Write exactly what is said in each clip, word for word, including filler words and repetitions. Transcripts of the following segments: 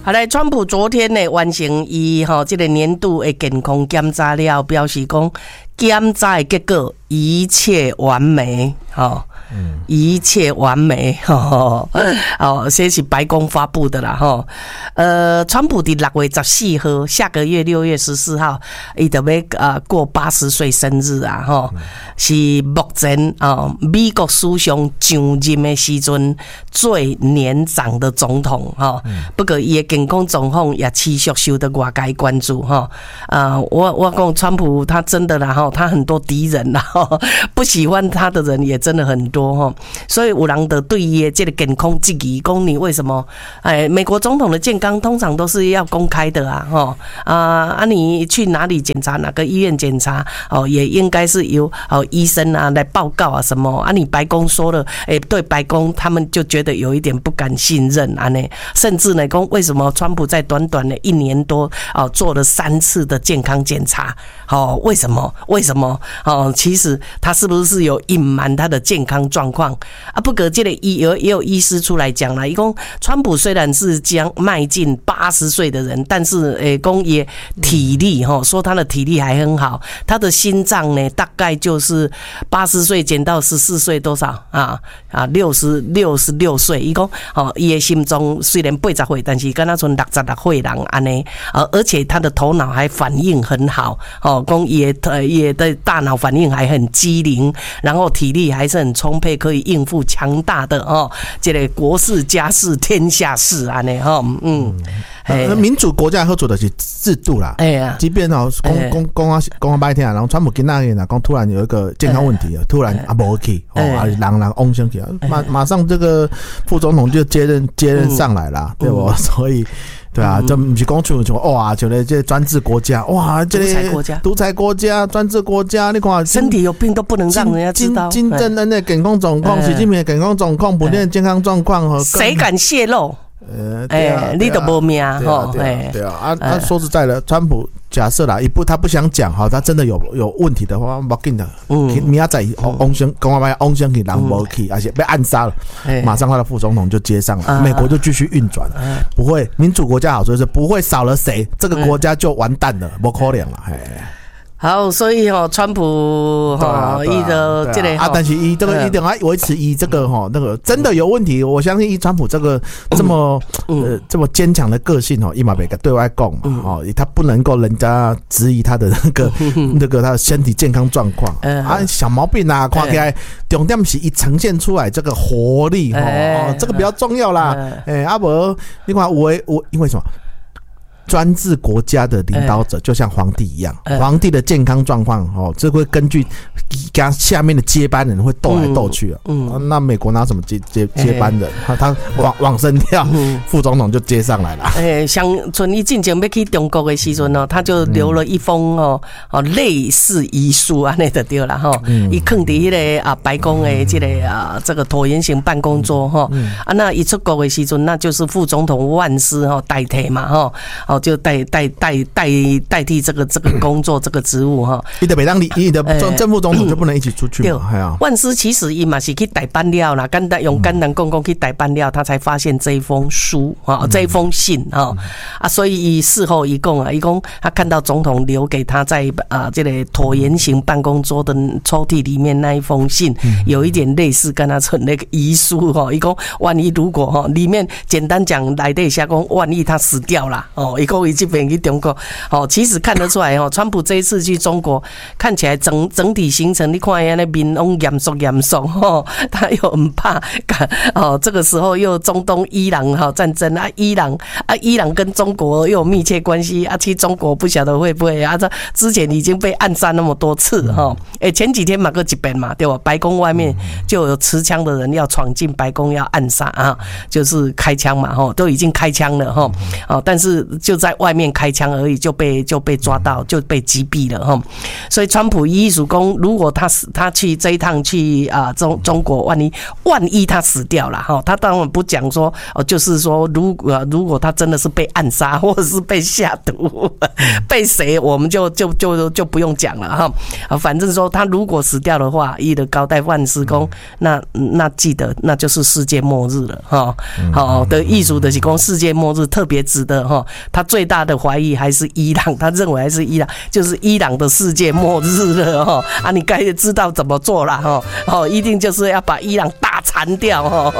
好来，川普昨天呢完成伊吼这个年度的健康检查了，表示讲检查的结果一切完美，吼。嗯、一切完美，吼哦，这是白宫发布的啦，吼。呃，川普的六月十四号，下个月六月十四号，伊就要呃过八十岁生日啊，吼，是目前哦美国史上上任的时阵最年长的总统，吼。不过伊的健康状况也持续受到外界关注，吼。啊、呃，我我讲川普他真的啦，吼，他很多敌人啦，吼，不喜欢他的人也真的很多。所以有人就对伊的这个健康质疑，讲你为什么？哎，美国总统的健康通常都是要公开的啊，哈啊啊！你去哪里检查，哪个医院检查，哦，也应该是由哦医生啊来报告啊什么啊。你白宫说了，哎，对白宫他们就觉得有一点不敢信任啊呢，甚至呢，讲为什么川普在短短的一年多哦做了三次的健康检查？哦，为什么？为什么？哦，其实他是不是有隐瞒他的健康状况啊？不过这个也有也有医师出来讲了，伊讲川普虽然是将迈进八十岁的人，但是诶，讲也体力哈，说他的体力还很好，他的心脏呢大概就是八十岁减到十四岁多少啊啊六十六十六岁，伊讲哦，伊的心脏虽然八十岁，但是跟他从六十六岁人安尼，呃，而且他的头脑还反应很好哦，讲也呃也的大脑反应还很机灵，然后体力还是很充沛，可以应付强大的哦，这个国事家事天下事啊呢哈，嗯， 嗯民主国家合作的是制度啦，哎呀，即便哦，讲讲讲啊讲啊白天啊，然后川普今那呢，讲突然有一个健康问题，突然啊无去，哦，啊人人嗡上去，马马上这个副总统就接任接任上来啦，对不？所以。对啊，这不是讲像像哇，像咧这专制国家，哇，这独裁国家、 独裁国家、专制国家，你看身体有病都不能让人家知道。 金正恩的健康状况，习近平的健康状况，普遍健康状况， 谁敢泄露？呃，对啊，欸、你都没命哈， 对啊，对啊，啊啊，说实在的，川普假设啦，一不他不想讲哈，他真的有有问题的话，不紧的，明仔载翁先讲话翁先去人无去，而且被暗杀了，马上他的副总统就接上了，美国就继续运转了，不会民主国家好处是不会少了谁，这个国家就完蛋了，不可能了，哎。 好，所以吼，川普吼，伊的这个啊，但是伊这个一定要维持伊这个吼那个真的有问题，我相信伊川普这个这么呃这么坚强的个性吼，伊嘛袂个对外讲嘛，哦，他不能够人家质疑他的那个那个他的身体健康状况啊，小毛病啊，看起来重点是伊呈现出来这个活力哦，这个比较重要啦，哎，啊无你看我我因为什么？专制国家的领导者就像皇帝一样，欸、皇帝的健康状况哦，这会根据跟下面的接班人会斗来斗去啊。嗯，嗯那美国拿什么接接接班人？欸、他往往生掉，嗯、副总统就接上来了。 哎、欸，像春一进前要去中国的时阵呢，他就留了一封哦哦类似遗书啊，那就对了哈。伊放伫迄个啊白宫的这个啊这个椭圆形办公桌哈。嗯、啊，那一出国的时阵，那就是副总统万斯哈代替嘛哈。哦，就代代代代代替这个这个工作这个职务哈， 你的北当你你的正副总统就不能一起出去嘛？对啊， 万斯其实伊嘛是去代办了啦，简单用简单公公去代办了，他才发现这一封书啊，这一封信啊啊，所以伊事后一共啊，一共他看到总统留给他在啊这个椭圆形办公桌的抽屉里面那一封信，有一点类似跟他存那个遗书哈，一共万一如果哈里面简单讲来的下讲，万一他死掉了哦。一个一这边去中国，哦，其实看得出来哦，川普这一次去中国，看起来整整体行程，你看人家面容严肃严肃，哦，他又很怕，哦，这个时候又中东伊朗哈战争啊，伊朗啊，伊朗跟中国又有密切关系啊，去中国不晓得会不会啊，这之前已经被暗杀那么多次哈，哎、欸，前几天马个几遍嘛，对吧？白宫外面就有持枪的人要闯进白宫要暗杀啊，就是开枪嘛，哈，都已经开枪了哈，哦，但是就就在外面开枪而已，就被就被抓到，就被击毙了哈。所以川普意思讲，如果他死，他去这一趟去啊、呃、中中国，万一万一他死掉了哈，他当然不讲说哦，就是说如果如果他真的是被暗杀或者是被下毒，被谁我们就就就就不用讲了哈。啊，反正说他如果死掉的话，伊的交代万事公，那那记得那就是世界末日了哈。好的艺术的是讲世界末日特别值得哈。他最大的怀疑还是伊朗，他认为还是伊朗，就是伊朗的世界末日了哈。啊，你该知道怎么做了哈。哦，一定就是要把伊朗大铲掉哈。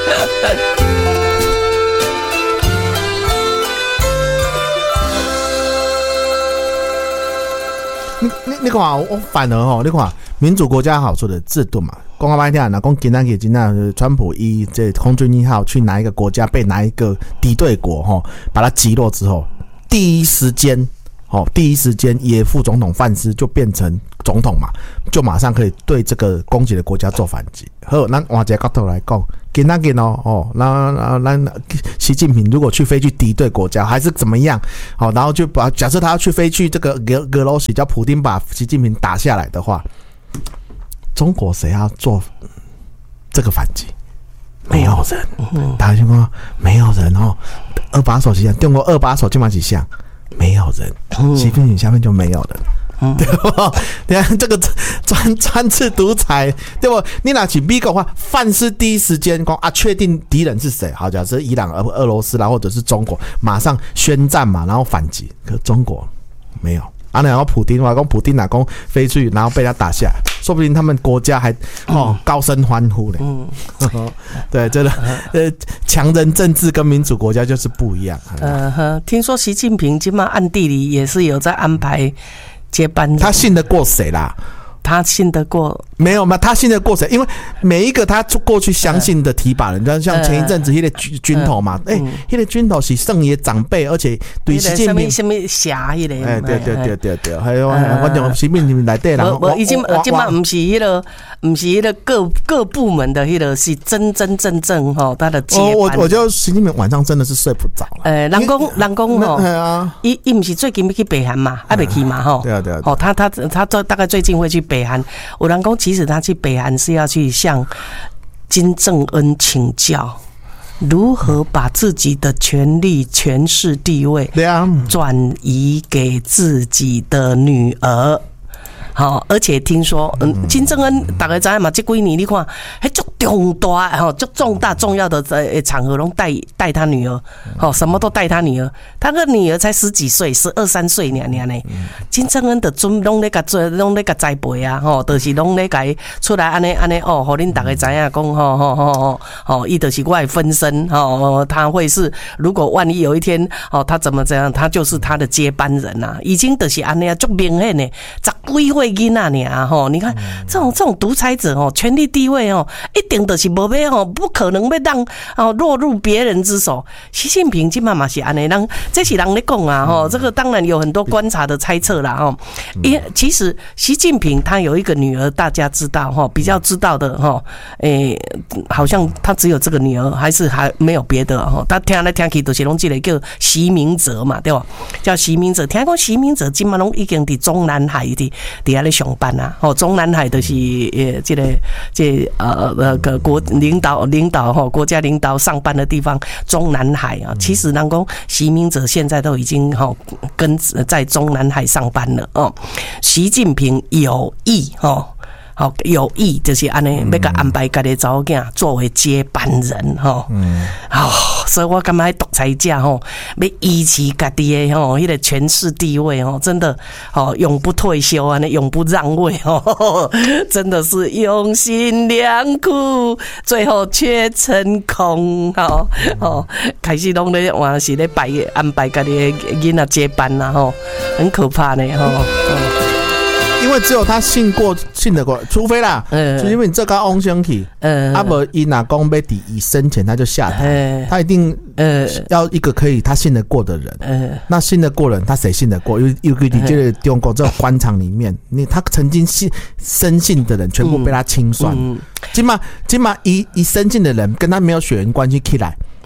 你你你看，我反而哦，你看民主国家好处的制度嘛，讲白点，那讲今天给今天川普一这空军一号去哪一个国家被哪一个敌对国哈、哦、把它击落之后，第一时间哦，第一时间也副总统范斯就变成总统嘛，就马上可以对这个攻击的国家做反击。好，咱换一个角度来讲，今天给哦哦，那那那习近平如果去飞去敌对国家，还是怎么样？好，然后就把假设他要去飞去这个俄俄罗斯，叫普丁把习近平打下来的话，中国谁要做这个反击？没有人，大家就说没有人哦。二把手几项，中国二把手基本上几项，没有人。习近平下面就没有人。嗯、对吧？你看这个专专制独裁，对不？你拿起美国话，范斯第一时间讲啊，确定敌人是谁？好，假设伊朗、俄罗斯啦，或者是中国，马上宣战嘛，然后反击。可中国没有。啊，然后普丁话讲，普丁哪公飞出去，然后被他打下来，说不定他们国家还哦高声欢呼嘞。嗯，对，真的，呃，强人政治跟民主国家就是不一样。 呃呵，听说习近平今晚暗地里也是有在安排接班人， 他信得过谁啦？ 他信得过没有嘛？他信得过谁？因为每一个他过去相信的提拔人，呃、像前一阵子那个军军头嘛，哎、呃，那、欸、个军头是圣爷长辈，而且对习近平什么侠那个， 哎，对对对对对，还有反正习近平内底人， 我已经今嘛不是那个，不是那个各各部门的那个，是真真正正哈他的接班。 我我就习近平晚上真的是睡不着。 呃，人讲人讲吼，伊伊不是最近要去北韩嘛，还没去嘛吼。 对啊对啊。 哦，他他他大概最近会去北韩。有人讲，其实他去北韩是要去向金正恩请教，如何把自己的权力、权势、地位转移给自己的女儿。好，而且听说，嗯，金正恩大家知道嘛？这几年你看，还足重大哈，足重大重要的呃场合，拢带带他女儿，好，什么都带他女儿。他个女儿才十几岁，十二三岁呢呢呢。金正恩的准拢咧甲做，拢咧甲栽培啊，吼，就是拢咧甲出来安尼安尼哦，互恁大家知影讲，吼吼吼吼，吼，伊就是我的分身，吼，他会是如果万一有一天，哦，他怎么怎样，他就是他的接班人呐、啊，已经就是安尼啊，足明显的，十几岁。囡仔尔吼，你看这种这种独裁者哦，权力地位哦，一定就是无要哦，不可能要让哦落入别人之手。习近平今嘛嘛是安尼，人这是人咧讲啊吼，这个当然有很多观察的猜测啦吼。因其实习近平他有一个女儿，大家知道哈，比较知道的哈，诶，好像他只有这个女儿，还是还没有别的哈。他听来听去都是拢这个叫习明哲嘛，对吧？叫习明哲，听讲习明哲今嘛拢已经伫中南海的。在咧上班啊，吼，中南海就是呃，这个这呃呃个国领导领导吼，国家领导上班的地方，中南海啊。其实人讲习明哲现在都已经吼跟在中南海上班了哦。习近平有意吼。好有意就是安尼，要甲安排家己查某囝作为接班人吼。嗯，哦，所以我感觉独裁者吼，要维持家己的吼迄个权势地位吼，真的吼永不退休啊，永不让位吼，真的是用心良苦，最后却成空。吼吼，开始拢咧换是咧摆安排家己的囡仔接班啦吼，很可怕呢吼。 因为只有他信过信得过，除非啦，嗯，就因为你这个翁先去，嗯，啊不，伊拿公被抵以生前他就下台，嗯，他一定呃要一个可以他信得过的人，嗯，那信得过人，他谁信得过？因为因为你这个中国这个官场里面，你他曾经信深信的人全部被他清算，起码起码一一深信的人跟他没有血缘关系起来。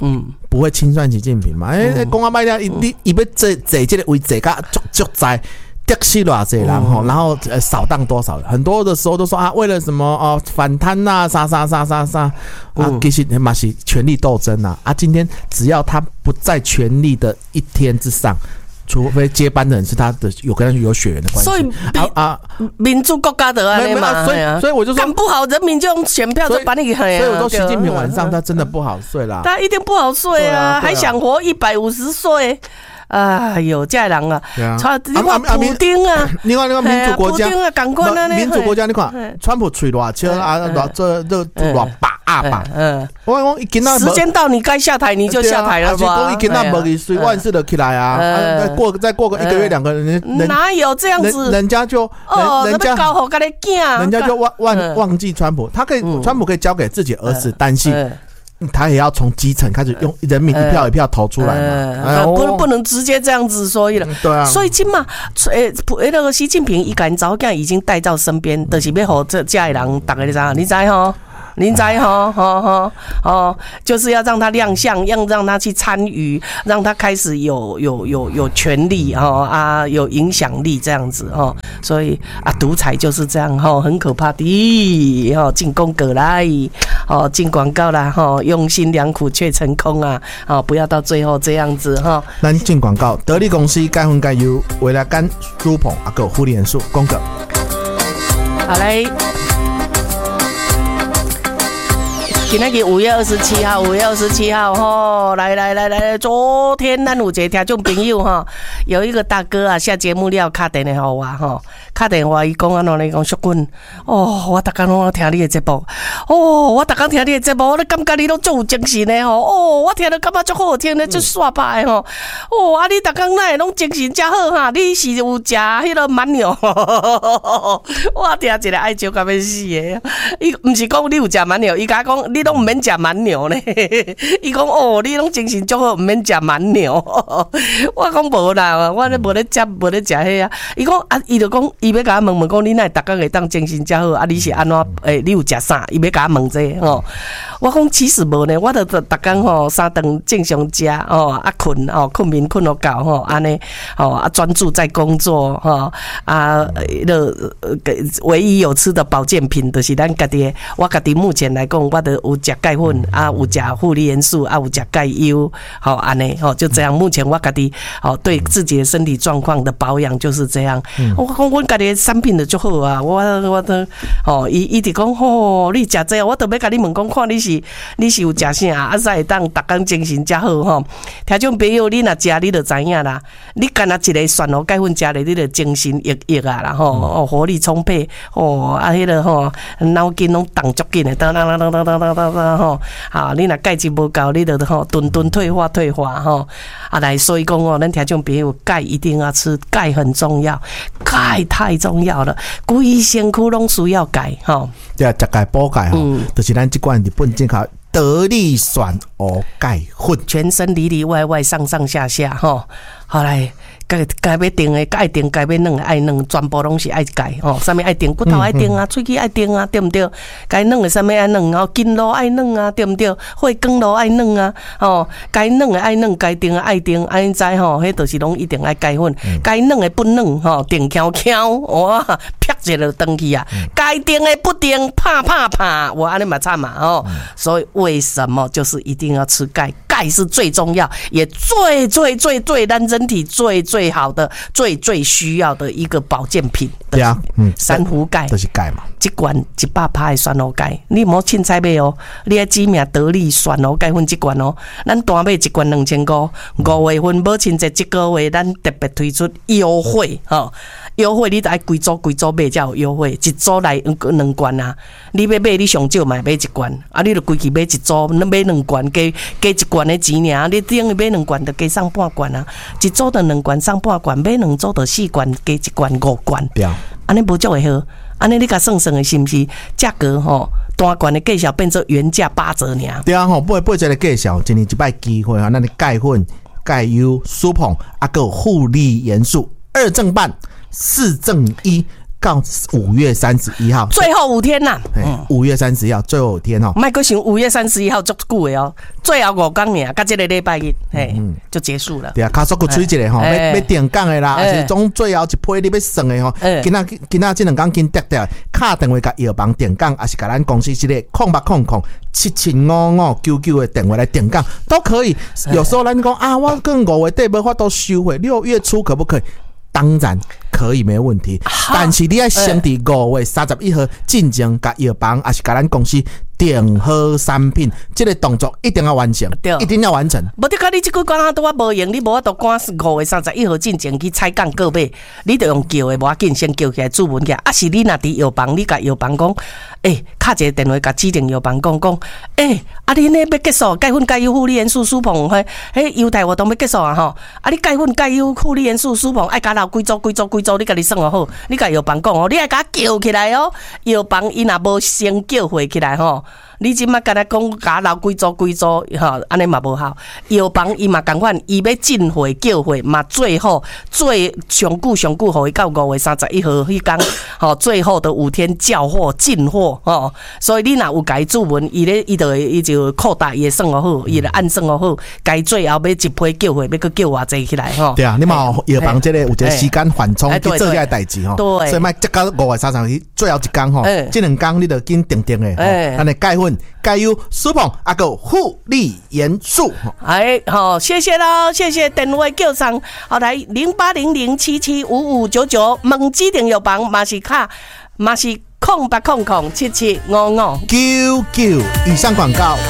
嗯，不会清算习近平嘛？哎、欸，讲啊歹听，伊伊要坐坐这个位坐甲足足在。得死偌济人吼，然后呃扫荡多少人？很多的时候都说啊，为了什么哦反贪呐，啥啥啥啥啥啊，其实嘛是权力斗争呐啊。今天只要他不在权力的一天之上，除非接班的人是他的有跟他有血缘的关系， 所以啊啊，民主国家的安尼嘛， 所以所以我就说干不好，人民就用选票就把你害。 所以我说习近平晚上他真的不好睡啦， 他一定不好睡啊，还想活一百五十岁。哎呦，这人啊，你看普丁啊， 你看那个民主国家， 普丁啊，赶快啊， 民主国家你看，川普吹偌笑啊，偌这这偌把啊把，嗯，我讲伊今仔时间到，你该下台你就下台了吧？ 讲伊今仔无去睡，万事都起来啊，再过再过个一个月两个人， 哪有这样子？ 人家就哦，人家搞好个咧囝， 人家就忘忘忘记川普，他可以川普可以交给自己儿子担心。他也要从基层开始用人民一票一票投出来嘛， 呃、不不能直接这样子说了。 对啊， 所以今嘛，诶，那个习近平一个人早囝已经带到身边，就是要和这家人，大家你知你知吼？您知哈哈哈哦，就是要让他亮相，要让他去参与，让他开始有有有有权利哦啊，有影响力这样子哦。所以啊，独裁就是这样哈，很可怕的哦。进攻过来哦，进广告啦哈，用心良苦却成空啊！哦，不要到最后这样子哈。 咱进广告，得力公司钙粉钙油，为了干猪棚啊，够护理元素，公告。 好嘞。今天是五月二十七号，五月二十七号吼，来来来来，昨天咱有一个听众朋友哈，有一个大哥啊下节目了打电话给我哈，打电话伊讲安怎咧讲淑君，哦，我逐工拢听你的节目，哦，我逐工听你的节目，我咧感觉你拢足有精神的吼，哦，我听了感觉足好听的，足煞白的吼，哦，啊你逐工哪会拢精神遮好哈？你是有食迄个蛮牛？我听一个爱笑到要死的，伊毋是讲你有食蛮牛，伊甲讲你。你拢唔免食蛮牛呢？伊讲哦，你拢精神足好，唔免食蛮牛。我讲无啦，我咧无咧食，无咧食迄啊。伊讲啊，伊就讲，伊要甲我问问讲，你哪会逐工会当精神遮好？啊，你是安怎？诶、欸，你有食啥？伊要甲我问这吼、哦。我讲其实无呢，我著逐工吼三顿正常食哦，啊困哦，困眠困到够吼，安尼哦啊专注在工作吼啊，了唯一有吃的保健品就是咱家己。我家己目前来讲，我都有食钙粉啊，有食护理元素啊，有食钙优，好安尼吼，就这样。目前我家己哦对自己的身体状况的保养就是这样。嗯、我讲我家己的产品就足好啊，我我都哦，伊伊直讲吼，你食这，我都要甲你问讲，看你是你是有食啥，啊才会当逐工精神遮好吼。听种朋友，你若食，你就知影啦。你干那一个蒜头钙粉食咧，你就精神奕奕啊啦吼，哦活力充沛，哦啊迄个吼脑筋拢动足紧的，当当当当当当当当吼。好，你若钙质无够，你就吼顿顿退化退化吼。啊来，所以讲哦，咱听种朋友钙一定要吃，钙很重要，钙太重要了，规身躯拢需要钙吼。 对啊，食钙补钙吼，就是咱即款日本健康得力选鹅钙粉， 全身里里外外上上下下吼。好来。该该要定的，该定，该要弄的爱弄，全部拢是爱钙吼。啥物爱定，骨头爱定啊，喙齿爱定啊，对毋对？该弄的啥物爱弄，然后筋络爱弄啊，对毋对？血管络爱弄啊，吼，该弄的爱弄，该定的爱定，安知吼？迄就是拢一定爱钙粉。该弄的不弄吼，定翘翘，哇，啪一下就登去啊。该定的不定，啪啪啪，我安尼嘛惨嘛吼。所以为什么就是一定要吃钙？钙是最重要，也最最最最咱人体最最。最好的、最最需要的一个保健品， 对啊，嗯， 珊瑚钙就是钙嘛， 一罐一百趴的珊瑚钙，你莫凊彩买哦，你要指名得力珊瑚钙粉一罐哦，咱单买一罐两千五，五月份母亲节这个月，咱特别推出优惠吼，优惠你得爱规组规组买才有优惠，一组来两罐啊，你要买你上少买买一罐，啊，你就规矩买一组，你买两罐加加一罐的钱尔，你等于买两罐就加送半罐啊，一组就两罐。上半罐买两组就四罐，加一罐五罐，安尼无足会好。安尼你甲算算的是毋是价格吼？单罐的价小变做原价八折尔。 对啊吼，八八折的价小，一年一摆机会啊！咱的钙粉、钙优、舒捧啊，个护理元素二正半、四正一。 到五月三十一号， 最后五天呐、啊。 嗯，五月三十一号最后五天哦。 莫阁想五月三十一号足久的哦，最后五天尔，甲这个礼拜日，嘿、嗯，就结束了。 对啊，卡速个吹一个吼，要要定岗的啦，还是总最后一批你要算的吼。今仔今仔这两天紧得得，敲电话甲药房定岗，还是甲咱公司这个空八空空七七五五九九的电话来定岗都可以。有时候咱讲啊，我跟五月底无法度收回，六月初可不可以？当然可以，没问题。但是你要先伫五月三十一号进前，甲药房还是甲咱公司订好产品，这个动作一定要完成，一定要完成。 无得甲你即句讲啊，拄啊无用，你无法度赶五月三十一号进前去采购购买，你得用叫的，无要紧，先叫起来注文起来。啊，是你若伫药房，你甲药房讲，诶、欸，敲一个电话甲指定药房讲讲，诶、欸，啊，你呢要结束钙粉钙优护理元素舒膨，迄迄优待活动要结束啊吼，啊，你钙粉钙优护理元素舒膨爱甲留几组几组几组，你家己算哦好，你甲药房讲哦，你爱甲叫起来哦，药房伊若无先叫回起来吼。你即马甲咱讲甲留几组几组吼，安尼嘛无效。药房伊嘛共款，伊要进货叫货嘛，最后最上久上久，互伊到五月三十一号迄天，吼，最后的五天叫货进货吼。所以你若有该注文，伊咧伊就伊就扩大伊算哦好，伊就按算哦好，该最后要一批叫货，要去叫偌济起来吼。 对啊，你嘛药房这个有一个时间缓冲去做这个代志吼，所以莫接到五月三十一最后一天吼，这两天你就紧定定的，安尼钙粉。钙优舒膨啊个护理元素， 哎，好，谢谢喽，谢谢电话叫上，好来零八零零七七五五九九，问指定药房嘛是卡，嘛是空八空空七七五五九九以上广告。